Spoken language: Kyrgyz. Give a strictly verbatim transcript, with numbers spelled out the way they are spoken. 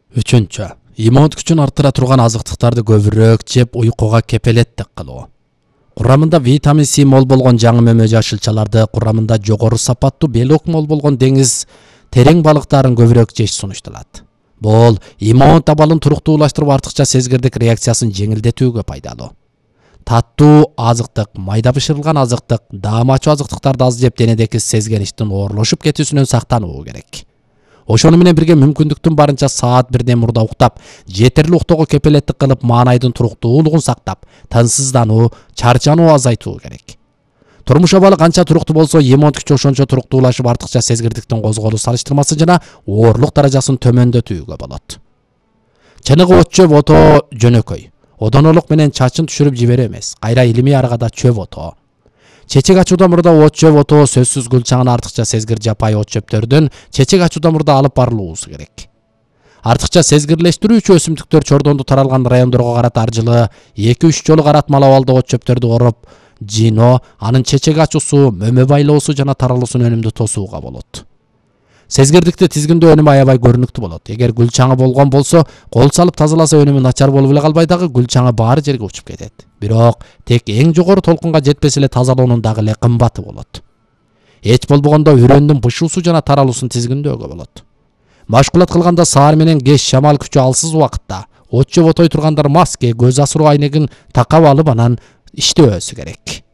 Үчүнчү, иммундук күчүн арттыра турган азыктыктарды көбүрөөк жеп уйкуга кепелеттик кылуу. Курамында витамин С мол болгон жаңы мөмө жашылчаларды, курамында жогору сапаттуу белок мол болгон деңиз терең балыктарын көбүрөөк жеш сунушталат. Бул иммундук абалын туруктуулаштырып, артыкча сезгирдик реакциясын жеңилдетүүгө пайдалуу. Таттуу азыктык, майда бышырылган азыктык, даам ачуу азыктыктарды аз жеп денедеки сезгеништин оорлошуп кетүүсүнөн сактануу керек. Ошону менен бирге мүмкүндүктүн барынча саат бирден мурда уктап, жетерлик уктоого кепелеттик кылып, маанайдын туруктуулугун сактап, тынчсыздануу, чарчануу азайтуу керек. Турмуш абалы канча туруктуу болсо, иммундук күч ошончо туруктуулашып, артыкча сезгирдиктин козголуу салыштырмасы жана оорлук даражасын төмөндөтүүгө болот. Чыныгы от чөп отоо жөнөкөй. Одонолук менен чачын түшүрүп жиберүү эмес, кайра илимий аргада чөп отоо. Чечек ачуудан мурда от чөп отоо сөзсүз гүлчаңын артыкча сезгир жапай от чөптөрдүн чечек ачуудан мурда алып барылуусу керек. Артыкча сезгирлештирүүчү өсүмдүктөр чордонду таралган райондорго карата ар жылы эки үч жолу каратмал абалда от чөптөрдү ороп, жино, анын чечек ачуусу, мөмө байлоосу жана таралуусун өнүмдү тосууга болот. Сезгирдикти тизгиндөө өнүмү аябай көрүнүктүү болот. Эгер гүлчаңы болгон болсо, кол салып тазаласа өнүмү начар болуп эле калбай дагы гүлчаңы баары жерге учуп кетет. Бирок тек эң жогору толкунга жетпесе эле тазалоонун дагы эле кымбаты болот. Эч болбогондо үрөндүн бышуусу жана таралуусун тизгиндөөгө болот. Машгулат кылганда саар менен кеч шамал күчү алсыз убакытта от чөп отой тургандар маске, көз асыруу айнегин такап алып анан иштөөсү керек.